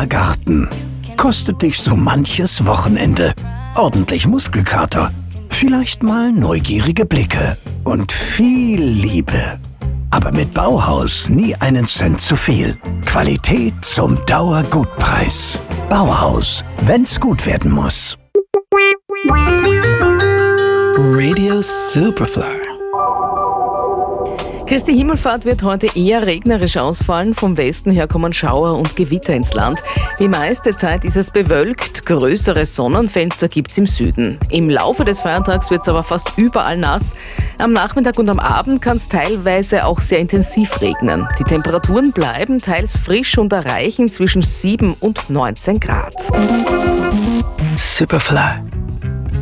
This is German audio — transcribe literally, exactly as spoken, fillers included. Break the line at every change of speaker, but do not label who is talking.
idealer Garten. Kostet dich so manches Wochenende. Ordentlich Muskelkater. Vielleicht mal neugierige Blicke. Und viel Liebe. Aber mit Bauhaus nie einen Cent zu viel. Qualität zum Dauergutpreis. Bauhaus, wenn's gut werden muss.
Radio Superfly.
Christi Himmelfahrt wird heute eher regnerisch ausfallen. Vom Westen her kommen Schauer und Gewitter ins Land. Die meiste Zeit ist es bewölkt. Größere Sonnenfenster gibt's im Süden. Im Laufe des Feiertags wird's aber fast überall nass. Am Nachmittag und am Abend kann es teilweise auch sehr intensiv regnen. Die Temperaturen bleiben teils frisch und erreichen zwischen sieben und neunzehn Grad.
Superfly.